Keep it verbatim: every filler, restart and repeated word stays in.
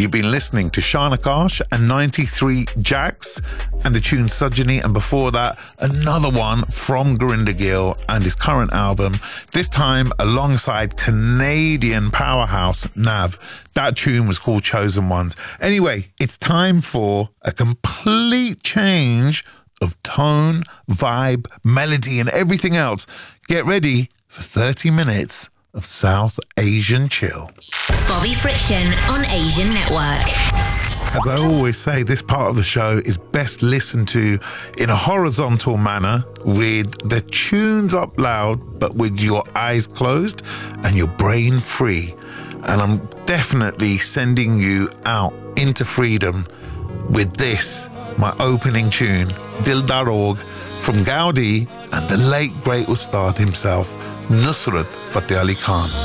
You've been listening to Shana Karsh and ninety-three Jacks and the tune Sajani, and before that, another one from Gurinder Gill and his current album, this time alongside Canadian powerhouse Nav. That tune was called Chosen Ones. Anyway, it's time for a complete change of tone, vibe, melody, and everything else. Get ready for thirty minutes of South Asian chill. Bobby Friction on Asian Network. As I always say, this part of the show is best listened to in a horizontal manner with the tunes up loud, but with your eyes closed and your brain free. And I'm definitely sending you out into freedom with this, my opening tune, Dil Darog, from Gaudi and the late great Ustad himself, Nusrat Fateh Ali Khan.